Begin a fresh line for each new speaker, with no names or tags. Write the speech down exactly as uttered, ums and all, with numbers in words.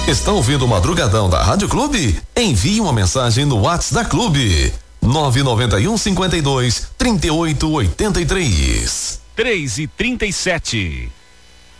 Está ouvindo o Madrugadão da Rádio Clube? Envie uma mensagem no WhatsApp da Clube. nove nove um, cinquenta e dois, trinta e oito, oitenta e três.
três e trinta e sete.